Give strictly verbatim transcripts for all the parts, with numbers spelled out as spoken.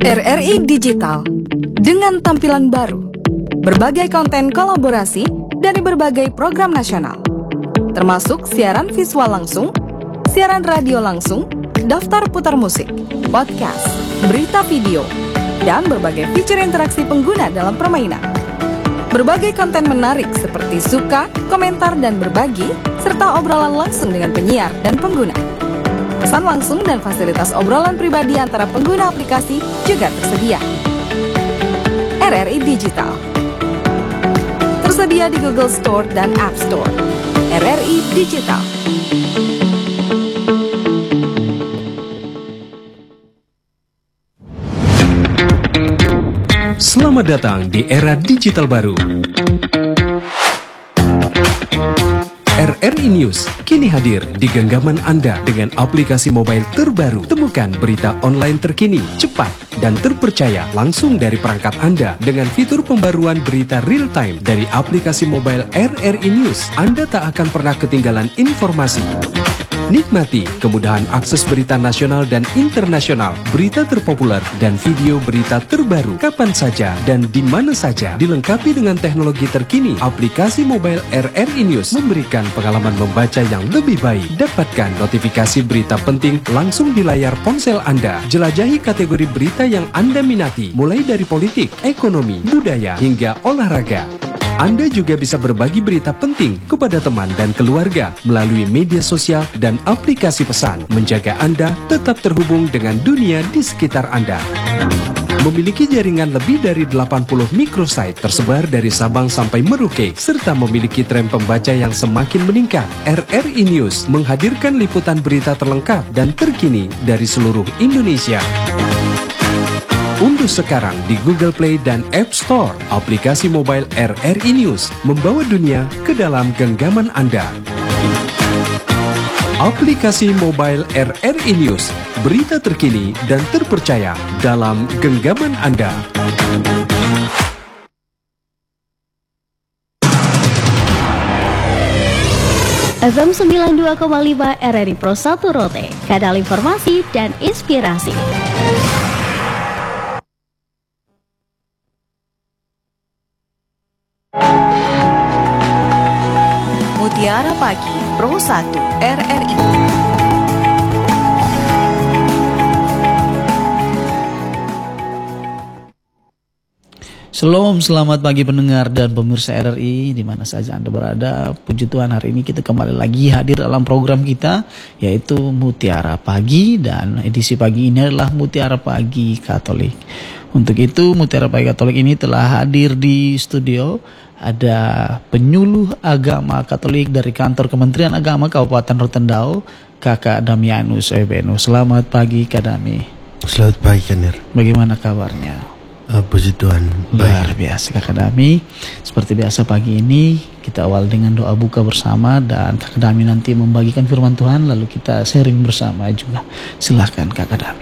R R I Digital dengan tampilan baru, berbagai konten kolaborasi dari berbagai program nasional, termasuk siaran visual langsung, siaran radio langsung, daftar putar musik, podcast, berita video, dan berbagai fitur interaksi pengguna dalam permainan. Berbagai konten menarik seperti suka, komentar, dan berbagi, serta obrolan langsung dengan penyiar dan pengguna. Pesan langsung dan fasilitas obrolan pribadi antara pengguna aplikasi juga tersedia. R R I Digital tersedia di Google Store dan App Store. R R I Digital. Selamat datang di era digital baru. R R I News kini hadir di genggaman Anda dengan aplikasi mobile terbaru. Temukan berita online terkini, cepat, dan terpercaya langsung dari perangkat Anda dengan fitur pembaruan berita real time dari aplikasi mobile R R I News. Anda tak akan pernah ketinggalan informasi. Nikmati kemudahan akses berita nasional dan internasional, berita terpopuler, dan video berita terbaru kapan saja dan di mana saja. Dilengkapi dengan teknologi terkini, aplikasi mobile R R I News memberikan pengalaman membaca yang lebih baik. Dapatkan notifikasi berita penting langsung di layar ponsel Anda. Jelajahi kategori berita yang Anda minati, mulai dari politik, ekonomi, budaya, hingga olahraga. Anda juga bisa berbagi berita penting kepada teman dan keluarga melalui media sosial dan aplikasi pesan, menjaga Anda tetap terhubung dengan dunia di sekitar Anda. Memiliki jaringan lebih dari delapan puluh microsite tersebar dari Sabang sampai Merauke, serta memiliki tren pembaca yang semakin meningkat. R R I News menghadirkan liputan berita terlengkap dan terkini dari seluruh Indonesia. Unduh sekarang di Google Play dan App Store aplikasi mobile R R I News, membawa dunia ke dalam genggaman Anda. Aplikasi mobile R R I News, berita terkini dan terpercaya dalam genggaman Anda. F M sembilan puluh dua koma lima R R I Pro satu Rote, kanal informasi dan inspirasi. Mutiara Pagi Pro satu R R I. Shalom, selamat pagi pendengar dan pemirsa R R I di mana saja Anda berada. Puji Tuhan, hari ini kita kembali lagi hadir dalam program kita, yaitu Mutiara Pagi, dan edisi pagi ini adalah Mutiara Pagi Katolik. Untuk itu Mutiara Pagi Katolik ini telah hadir di studio. Ada penyuluh agama Katolik dari kantor Kementerian Agama Kabupaten Rotendao, Kakak Damianus Ebenu. Selamat pagi Kak Dami. Selamat pagi Kanir. Bagaimana kabarnya? Uh, puji Tuhan. Luar biasa Kakak Dami. Seperti biasa pagi ini kita awal dengan doa buka bersama, dan Kakak Dami nanti membagikan firman Tuhan, lalu kita sharing bersama juga. Silahkan Kakak Dami.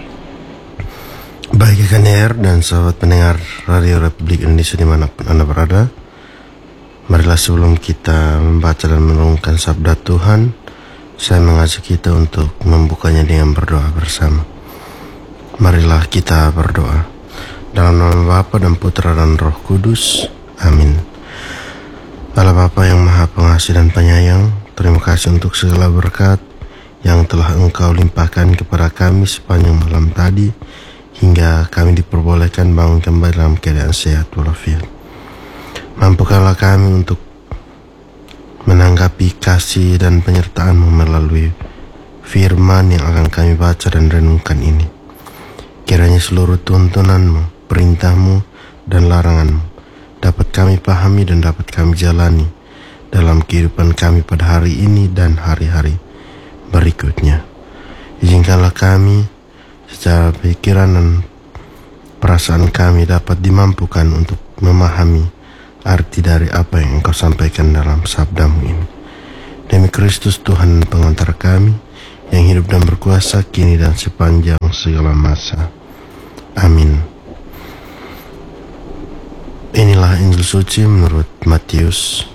Baik Kanir dan sahabat pendengar Radio Republik Indonesia dimanapun Anda berada, marilah sebelum kita membaca dan merenungkan sabda Tuhan, saya mengajak kita untuk membukanya dengan berdoa bersama. Marilah kita berdoa. Dalam nama Bapa dan Putra dan Roh Kudus. Amin. Allah Bapa yang Maha Pengasih dan Penyayang, terima kasih untuk segala berkat yang telah Engkau limpahkan kepada kami sepanjang malam tadi, hingga kami diperbolehkan bangun kembali dalam keadaan sehat walafiat. Mampukanlah kami untuk menanggapi kasih dan penyertaan-Mu melalui firman yang akan kami baca dan renungkan ini. Kiranya seluruh tuntunan-Mu, perintah-Mu, dan larangan-Mu dapat kami pahami dan dapat kami jalani dalam kehidupan kami pada hari ini dan hari-hari berikutnya. Izinkanlah kami secara pikiran dan perasaan kami dapat dimampukan untuk memahami arti dari apa yang Engkau sampaikan dalam sabda-Mu ini. Demi Kristus Tuhan pengantar kami, yang hidup dan berkuasa kini dan sepanjang segala masa. Amin. Inilah Injil suci menurut Matius.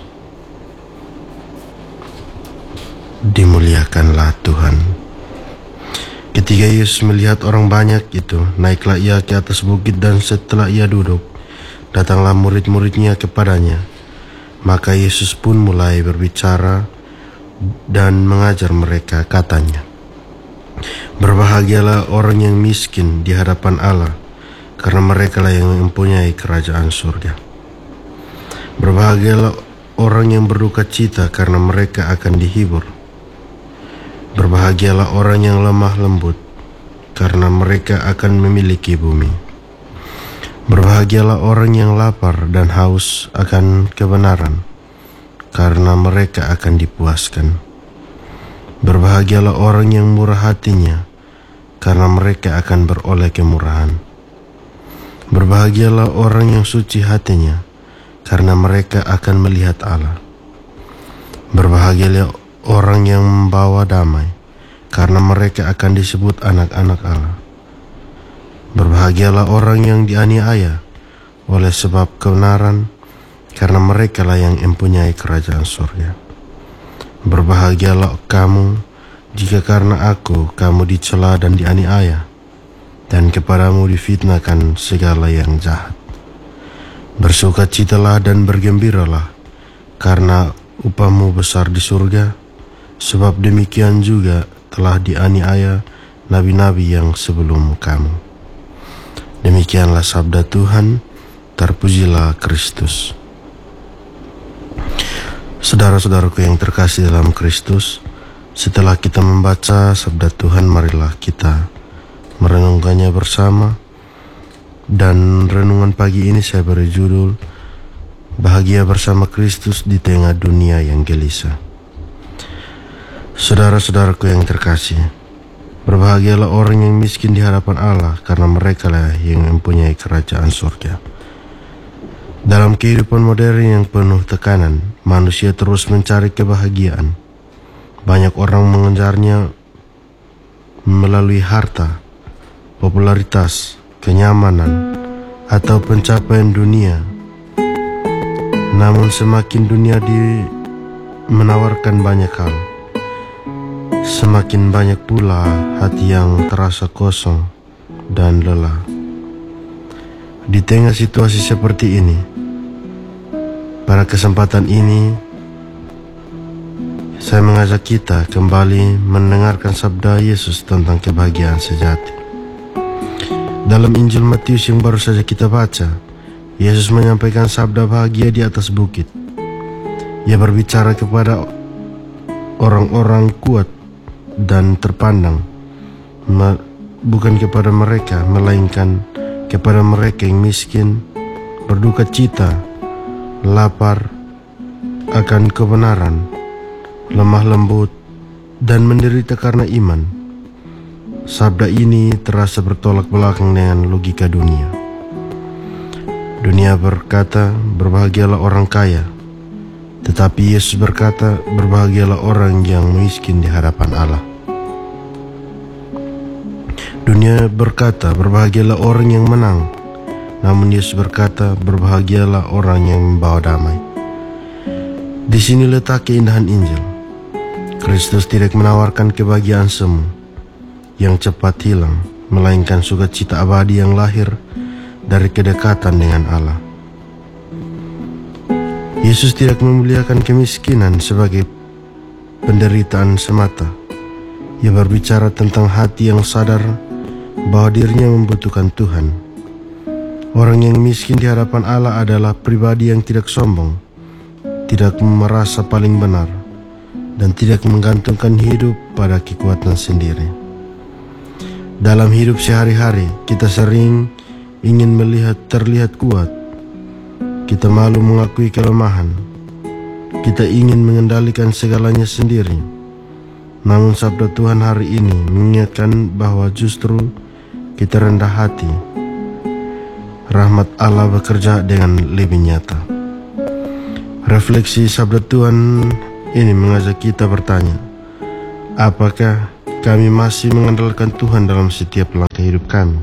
Dimuliakanlah Tuhan. Ketika Yesus melihat orang banyak itu, naiklah ia ke atas bukit, dan setelah ia duduk, datanglah murid-muridnya kepadanya. Maka Yesus pun mulai berbicara dan mengajar mereka, katanya, "Berbahagialah orang yang miskin di hadapan Allah, karena merekalah yang mempunyai kerajaan surga. Berbahagialah orang yang berduka cita, karena mereka akan dihibur. Berbahagialah orang yang lemah lembut, karena mereka akan memiliki bumi. Berbahagialah orang yang lapar dan haus akan kebenaran, karena mereka akan dipuaskan. Berbahagialah orang yang murah hatinya, karena mereka akan beroleh kemurahan. Berbahagialah orang yang suci hatinya, karena mereka akan melihat Allah. Berbahagialah orang yang membawa damai, karena mereka akan disebut anak-anak Allah. Berbahagialah orang yang dianiaya oleh sebab kebenaran, karena merekalah yang mempunyai kerajaan surga. Berbahagialah kamu jika karena aku kamu dicela dan dianiaya, dan kepadamu difitnahkan segala yang jahat. Bersukacitalah dan bergembiralah, karena upahmu besar di surga, sebab demikian juga telah dianiaya nabi-nabi yang sebelum kamu." Demikianlah sabda Tuhan, terpujilah Kristus. Saudara-saudaraku yang terkasih dalam Kristus, setelah kita membaca sabda Tuhan, marilah kita merenungkannya bersama. Dan renungan pagi ini saya beri judul, "Bahagia bersama Kristus di tengah dunia yang gelisah." Saudara-saudaraku yang terkasih, berbahagialah orang yang miskin di hadapan Allah, karena merekalah yang mempunyai kerajaan surga. Dalam kehidupan modern yang penuh tekanan, manusia terus mencari kebahagiaan. Banyak orang mengejarnya melalui harta, popularitas, kenyamanan, atau pencapaian dunia. Namun semakin dunia di menawarkan banyak hal, semakin banyak pula hati yang terasa kosong dan lelah. Di tengah situasi seperti ini, pada kesempatan ini saya mengajak kita kembali mendengarkan sabda Yesus tentang kebahagiaan sejati. Dalam Injil Matius yang baru saja kita baca, Yesus menyampaikan sabda bahagia di atas bukit. Ia berbicara kepada orang-orang kuat dan terpandang, bukan kepada mereka, melainkan kepada mereka yang miskin, berduka cita, lapar akan kebenaran, lemah lembut, dan menderita karena iman. Sabda ini terasa bertolak belakang dengan logika dunia. Dunia berkata, berbahagialah orang kaya, tetapi Yesus berkata, berbahagialah orang yang miskin di hadapan Allah. Dunia berkata, berbahagialah orang yang menang, namun Yesus berkata, berbahagialah orang yang membawa damai. Di sini letak keindahan Injil. Kristus tidak menawarkan kebahagiaan semu yang cepat hilang, melainkan sukacita abadi yang lahir dari kedekatan dengan Allah. Yesus tidak memuliakan kemiskinan sebagai penderitaan semata. Ia berbicara tentang hati yang sadar bahwa dirinya membutuhkan Tuhan. Orang yang miskin di hadapan Allah adalah pribadi yang tidak sombong, tidak merasa paling benar, dan tidak menggantungkan hidup pada kekuatan sendiri. Dalam hidup sehari-hari, kita sering ingin melihat terlihat kuat. Kita malu mengakui kelemahan. Kita ingin mengendalikan segalanya sendiri. Namun sabda Tuhan hari ini mengingatkan bahwa justru kita rendah hati. Rahmat Allah bekerja dengan lebih nyata. Refleksi sabda Tuhan ini mengajak kita bertanya, apakah kami masih mengandalkan Tuhan dalam setiap langkah hidup kami?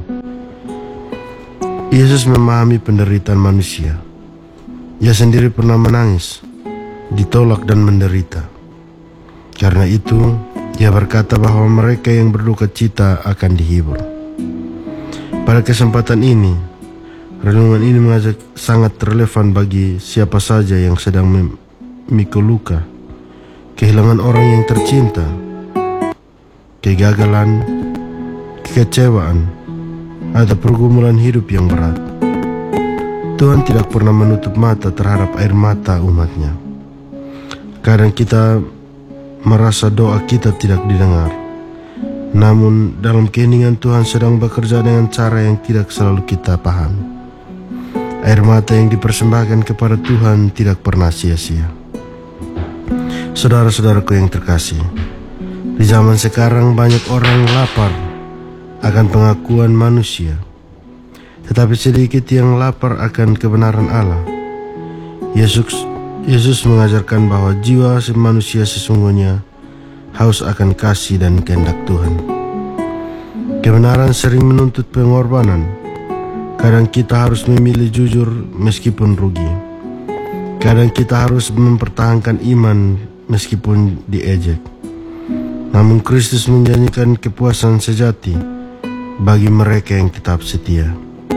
Yesus memahami penderitaan manusia. Ia sendiri pernah menangis, ditolak dan menderita. Karena itu, Ia berkata bahwa mereka yang berduka cita akan dihibur. Pada kesempatan ini, renungan ini mengajak sangat relevan bagi siapa saja yang sedang memikul luka, kehilangan orang yang tercinta, kegagalan, kekecewaan, atau pergumulan hidup yang berat. Tuhan tidak pernah menutup mata terhadap air mata umatnya. Kadang kita merasa doa kita tidak didengar, namun dalam keheningan Tuhan sedang bekerja dengan cara yang tidak selalu kita pahami. Air mata yang dipersembahkan kepada Tuhan tidak pernah sia-sia. Saudara-saudaraku yang terkasih, di zaman sekarang banyak orang lapar akan pengakuan manusia, tetapi sedikit yang lapar akan kebenaran Allah. Yesus, Yesus mengajarkan bahwa jiwa manusia sesungguhnya haus akan kasih dan kehendak Tuhan. Kebenaran sering menuntut pengorbanan. Kadang kita harus memilih jujur meskipun rugi. Kadang kita harus mempertahankan iman meskipun diejek. Namun Kristus menjanjikan kepuasan sejati bagi mereka yang tetap setia.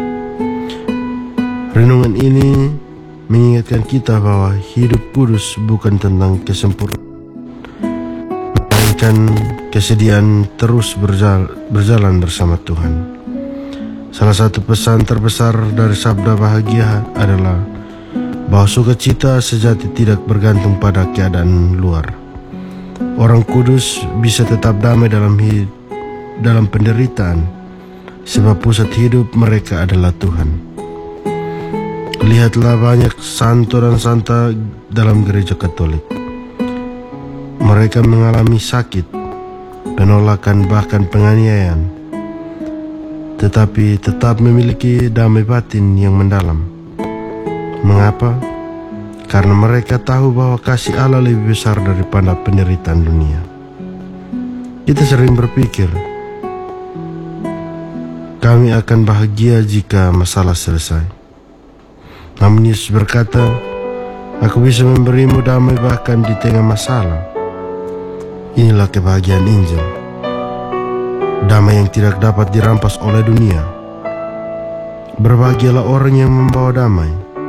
Renungan ini mengingatkan kita bahwa hidup kudus bukan tentang kesempurnaan, melainkan kesediaan terus berjalan, berjalan bersama Tuhan. Salah satu pesan terbesar dari sabda bahagia adalah bahwa sukacita sejati tidak bergantung pada keadaan luar. Orang kudus bisa tetap damai dalam hidup, dalam penderitaan, sebab pusat hidup mereka adalah Tuhan. Lihatlah banyak santo dan santa dalam gereja Katolik. Mereka mengalami sakit, penolakan, bahkan penganiayaan, tetapi tetap memiliki damai batin yang mendalam. Mengapa? Karena mereka tahu bahwa kasih Allah lebih besar daripada penderitaan dunia. Kita sering berpikir, kami akan bahagia jika masalah selesai. Namun Yesus berkata, aku bisa memberimu damai bahkan di tengah masalah. Inilah kebahagiaan Injil. Damai yang tidak dapat dirampas oleh dunia. Berbahagialah orang yang membawa damai.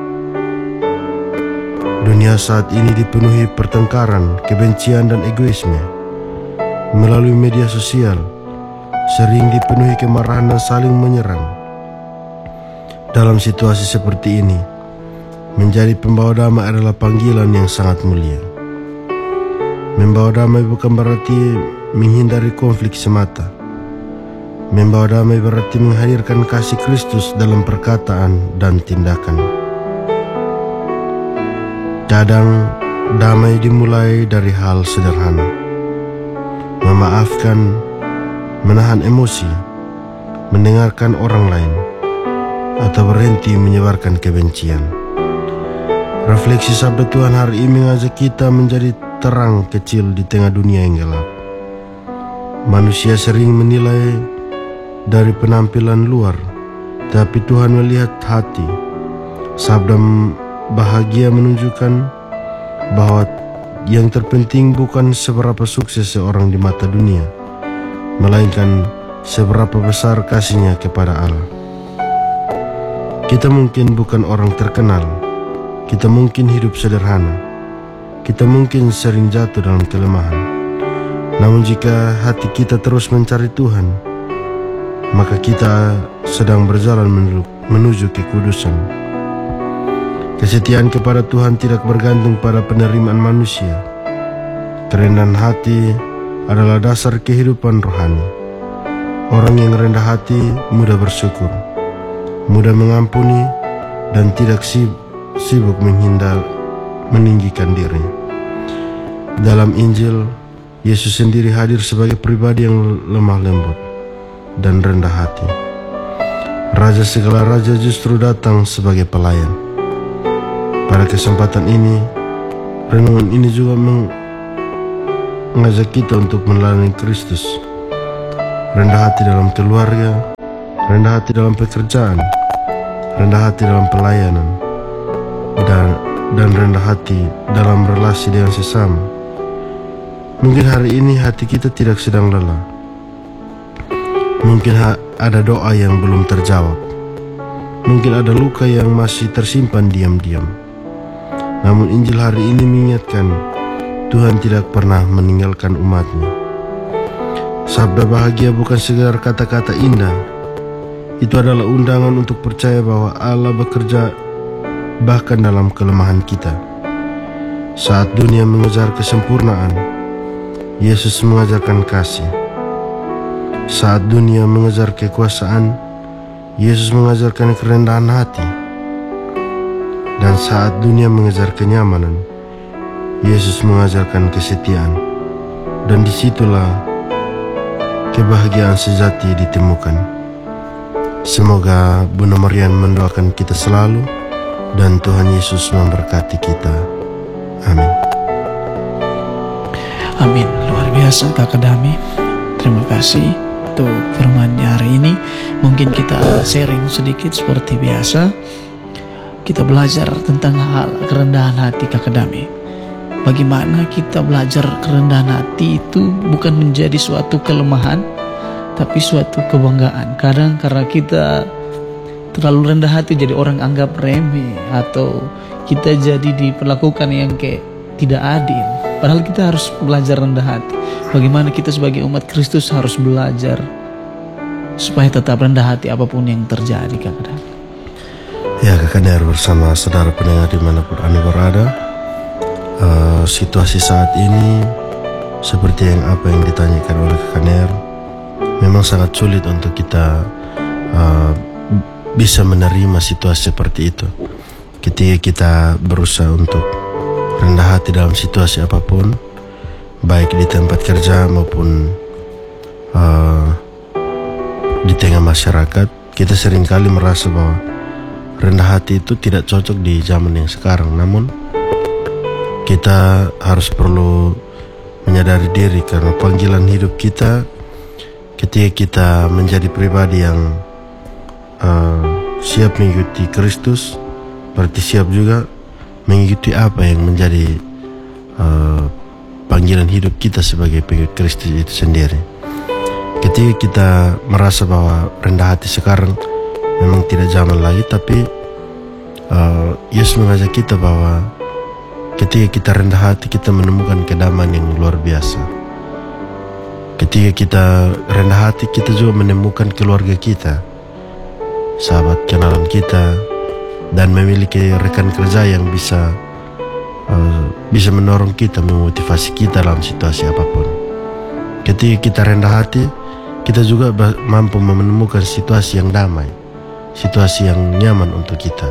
Dunia saat ini dipenuhi pertengkaran, kebencian, dan egoisme. Melalui media sosial, sering dipenuhi kemarahan dan saling menyerang. Dalam situasi seperti ini, menjadi pembawa damai adalah panggilan yang sangat mulia. Membawa damai bukan berarti menghindari konflik semata. Membawa damai berarti menghadirkan kasih Kristus dalam perkataan dan tindakan. Kadang damai dimulai dari hal sederhana. Memaafkan, menahan emosi, mendengarkan orang lain, atau berhenti menyebarkan kebencian. Refleksi sabda Tuhan hari ini mengajak kita menjadi terang kecil di tengah dunia yang gelap. Manusia sering menilai dari penampilan luar, tapi Tuhan melihat hati. Sabda bahagia menunjukkan bahwa yang terpenting bukan seberapa sukses seorang di mata dunia, melainkan seberapa besar kasihnya kepada Allah. Kita mungkin bukan orang terkenal, kita mungkin hidup sederhana, kita mungkin sering jatuh dalam kelemahan. Namun jika hati kita terus mencari Tuhan, maka kita sedang berjalan menuju, menuju kekudusan. Kesetiaan kepada Tuhan tidak bergantung pada penerimaan manusia. Kerendahan hati adalah dasar kehidupan rohani. Orang yang rendah hati mudah bersyukur, mudah mengampuni, dan tidak sibuk menghindar meninggikan diri. Dalam Injil, Yesus sendiri hadir sebagai pribadi yang lemah lembut dan rendah hati. Raja segala raja justru datang sebagai pelayan. Pada kesempatan ini, renungan ini juga mengajak kita untuk melayani Kristus. Rendah hati dalam keluarga, rendah hati dalam pekerjaan, rendah hati dalam pelayanan, dan dan rendah hati dalam relasi dengan sesama. Mungkin hari ini hati kita tidak sedang lelah. Mungkin ada doa yang belum terjawab. Mungkin ada luka yang masih tersimpan diam-diam. Namun Injil hari ini mengingatkan Tuhan tidak pernah meninggalkan umatnya. Sabda bahagia bukan sekedar kata-kata indah. Itu adalah undangan untuk percaya bahwa Allah bekerja bahkan dalam kelemahan kita. Saat dunia mengejar kesempurnaan, Yesus mengajarkan kasih. Saat dunia mengejar kekuasaan, Yesus mengajarkan kerendahan hati. Dan saat dunia mengejar kenyamanan, Yesus mengajarkan kesetiaan. Dan disitulah kebahagiaan sejati ditemukan. Semoga Bunda Marian mendoakan kita selalu, dan Tuhan Yesus memberkati kita. Amin. Amin. Luar biasa Kakak Dami. Terima kasih untuk firman hari ini. Mungkin kita sharing sedikit seperti biasa. Kita belajar tentang hal kerendahan hati Kakak Dami. Bagaimana kita belajar kerendahan hati itu bukan menjadi suatu kelemahan, tapi suatu kebanggaan. Kadang karena kita terlalu rendah hati jadi orang anggap remeh, atau kita jadi diperlakukan yang kayak tidak adil. Padahal kita harus belajar rendah hati. Bagaimana kita sebagai umat Kristus harus belajar supaya tetap rendah hati apapun yang terjadi, Kakak. Ya, Kakak Ner bersama saudara pendengar dimanapun Anda berada. uh, Situasi saat ini seperti yang apa yang ditanyakan oleh Kakak Ner, memang sangat sulit untuk kita uh, bisa menerima situasi seperti itu. Ketika kita berusaha untuk rendah hati dalam situasi apapun, baik di tempat kerja maupun uh, di tengah masyarakat, kita seringkali merasa bahwa rendah hati itu tidak cocok di zaman yang sekarang. Namun kita harus perlu menyadari diri, karena panggilan hidup kita ketika kita menjadi pribadi yang uh, siap mengikuti Kristus, berarti siap juga mengikuti apa yang menjadi uh, panggilan hidup kita sebagai pengikut Kristus itu sendiri. Ketika kita merasa bahwa rendah hati sekarang memang tidak zaman lagi, tapi uh, Yesus mengajak kita bahwa ketika kita rendah hati, kita menemukan kedamaian yang luar biasa. Ketika kita rendah hati, kita juga menemukan keluarga kita, sahabat kenalan kita, dan memiliki rekan kerja yang bisa uh, bisa mendorong kita, memotivasi kita dalam situasi apapun. Ketika kita rendah hati, kita juga mampu menemukan situasi yang damai, situasi yang nyaman untuk kita.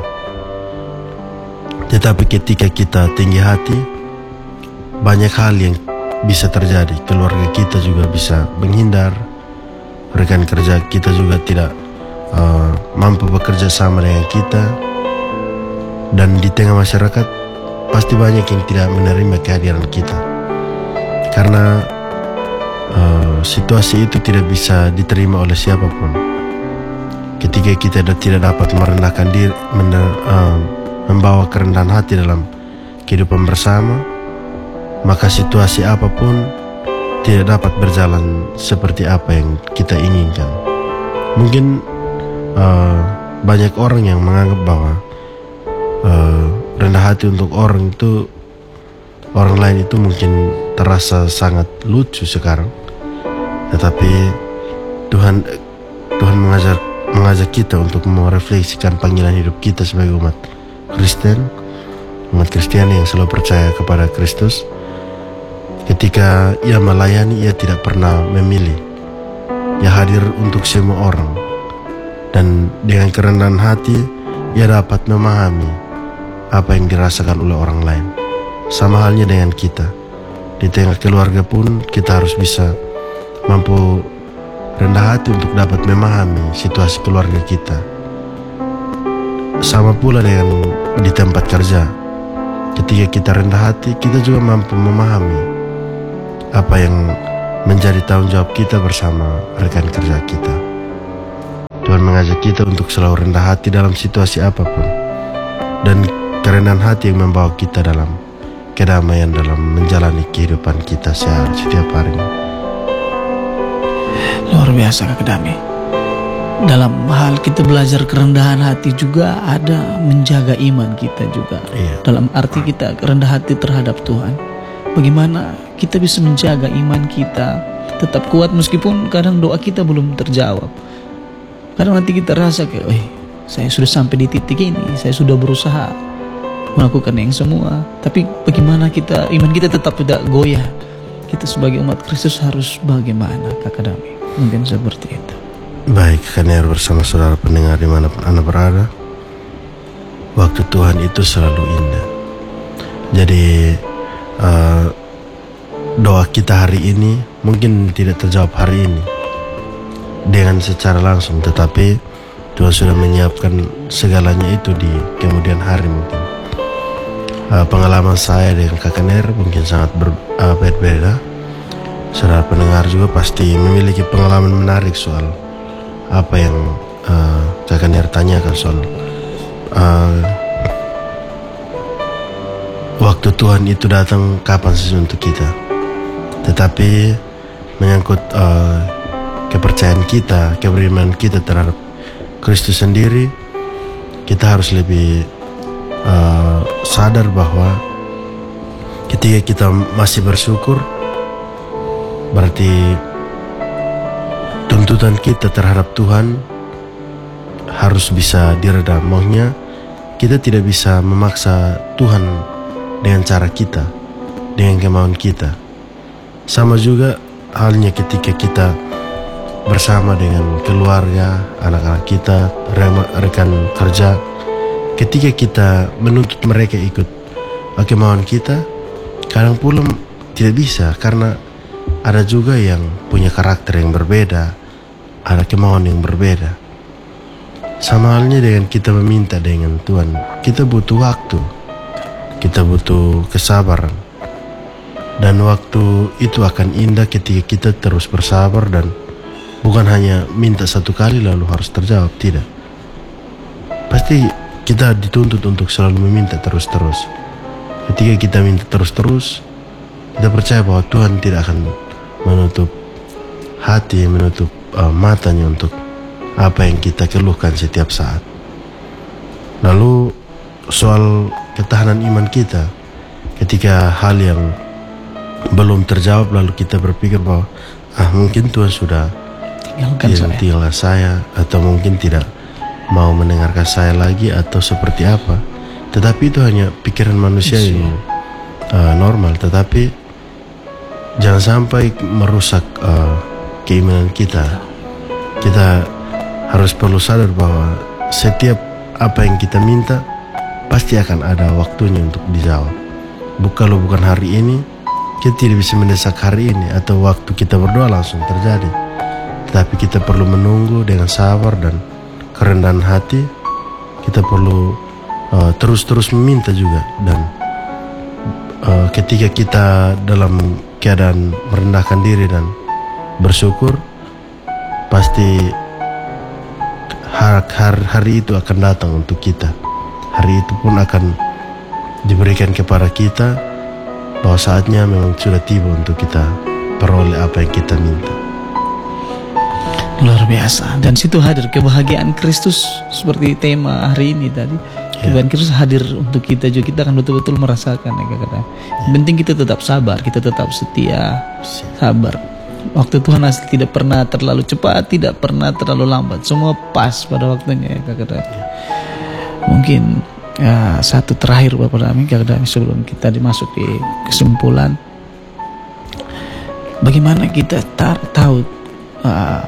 Tetapi ketika kita tinggi hati, banyak hal yang bisa terjadi. Keluarga kita juga bisa menghindar, rekan kerja kita juga tidak uh, mampu bekerja sama dengan kita. Dan di tengah masyarakat pasti banyak yang tidak menerima kehadiran kita, karena uh, situasi itu tidak bisa diterima oleh siapapun. Ketika kita tidak dapat merendahkan diri, mener, uh, membawa kerendahan hati dalam kehidupan bersama, maka situasi apapun tidak dapat berjalan seperti apa yang kita inginkan. Mungkin uh, banyak orang yang menganggap bahwa Uh, rendah hati untuk orang itu, orang lain itu mungkin terasa sangat lucu sekarang. Tetapi Tuhan Tuhan mengajak mengajak kita untuk merefleksikan panggilan hidup kita sebagai umat Kristen, umat Kristiani yang selalu percaya kepada Kristus. Ketika ia melayani, ia tidak pernah memilih. Ia hadir untuk semua orang, dan dengan kerendahan hati ia dapat memahami apa yang dirasakan oleh orang lain. Sama halnya dengan kita. Di tengah keluarga pun kita harus bisa mampu rendah hati untuk dapat memahami situasi keluarga kita. Sama pula dengan di tempat kerja. Ketika kita rendah hati, kita juga mampu memahami apa yang menjadi tanggung jawab kita bersama rekan kerja kita. Tuhan mengajak kita untuk selalu rendah hati dalam situasi apapun, dan kerendahan hati yang membawa kita dalam kedamaian dalam menjalani kehidupan kita sehari setiap harinya. Luar biasa Kak Dami. Dalam hal kita belajar kerendahan hati juga ada menjaga iman kita juga. Iya. Dalam arti kita rendah hati terhadap Tuhan. Bagaimana kita bisa menjaga iman kita tetap kuat meskipun kadang doa kita belum terjawab. Kadang nanti kita rasa kayak, eh, saya sudah sampai di titik ini, saya sudah berusaha melakukan yang semua. Tapi bagaimana kita iman kita tetap tidak goyah? Kita sebagai umat Kristus harus bagaimana Kakak Dami? Mungkin seperti itu. Baik, Kaniar bersama saudara pendengar dimanapun Anda berada, waktu Tuhan itu selalu indah. Jadi uh, doa kita hari ini mungkin tidak terjawab hari ini dengan secara langsung, tetapi Tuhan sudah menyiapkan segalanya itu di kemudian hari mungkin. Uh, pengalaman saya dengan Kakak Ner mungkin sangat ber, uh, berbeda. Saudara pendengar juga pasti memiliki pengalaman menarik soal apa yang uh, Kakak Ner tanyakan soal uh, waktu Tuhan itu datang kapan sih untuk kita. Tetapi menyangkut uh, kepercayaan kita, keberiman kita terhadap Kristus sendiri, kita harus lebih uh, sadar bahwa ketika kita masih bersyukur, berarti tuntutan kita terhadap Tuhan harus bisa diredam. Maksudnya kita tidak bisa memaksa Tuhan dengan cara kita, dengan kemauan kita. Sama juga halnya ketika kita bersama dengan keluarga, anak-anak kita, rekan kerja, ketika kita menuntut mereka ikut kemauan kita, kadang pula tidak bisa karena ada juga yang punya karakter yang berbeda, ada kemauan yang berbeda. Sama halnya dengan kita meminta dengan Tuhan, kita butuh waktu, kita butuh kesabaran. Dan waktu itu akan indah ketika kita terus bersabar dan bukan hanya minta satu kali lalu harus terjawab, tidak. Pasti kita dituntut untuk selalu meminta terus-terus. Ketika kita minta terus-terus, kita percaya bahwa Tuhan tidak akan menutup hati, menutup uh, matanya untuk apa yang kita keluhkan setiap saat. Lalu soal ketahanan iman kita, ketika hal yang belum terjawab lalu kita berpikir bahwa ah mungkin Tuhan sudah Tinggalkan ya, saya. tinggalkan saya, atau mungkin tidak mau mendengarkan saya lagi, atau seperti apa. Tetapi itu hanya pikiran manusia Yes, yang uh, normal. Tetapi jangan sampai merusak uh, keimanan kita. Kita harus perlu sadar bahwa setiap apa yang kita minta pasti akan ada waktunya untuk dijawab. Kalau bukan hari ini, kita tidak bisa mendesak hari ini atau waktu kita berdoa langsung terjadi. Tetapi kita perlu menunggu dengan sabar dan kerendahan hati. Kita perlu uh, terus-terus meminta juga. Dan uh, ketika kita dalam keadaan merendahkan diri dan bersyukur, pasti hari, hari, hari itu akan datang untuk kita. Hari itu pun akan diberikan kepada kita, bahwa saatnya memang sudah tiba untuk kita peroleh apa yang kita minta. Luar biasa. Dan situ hadir kebahagiaan Kristus seperti tema hari ini tadi. Kebahagiaan Kristus hadir untuk kita juga. Kita akan betul-betul merasakan ya kata. Yang penting kita tetap sabar, kita tetap setia, sabar. Waktu Tuhan asli tidak pernah terlalu cepat, tidak pernah terlalu lambat. Semua pas pada waktunya ya kata. Mungkin ya, satu terakhir Bapak Dami, Kak Dami, sebelum kita dimasuk di kesimpulan, bagaimana kita tar, tahu uh,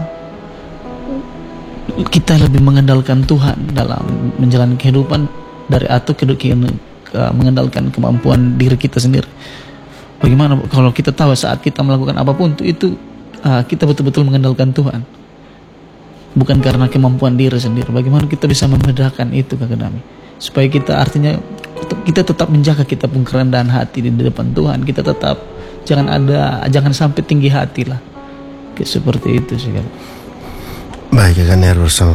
kita lebih mengandalkan Tuhan dalam menjalani kehidupan dari atau kehidupan, uh, mengandalkan kemampuan diri kita sendiri. Bagaimana kalau kita tahu saat kita melakukan apapun itu, itu uh, kita betul-betul mengandalkan Tuhan, bukan karena kemampuan diri sendiri. Bagaimana kita bisa membedakan itu Kak Dami, supaya kita artinya kita tetap menjaga kita pun kerendahan hati di depan Tuhan. Kita tetap jangan ada jangan sampai tinggi hati lah. Seperti itu sih. Baik, akan bersama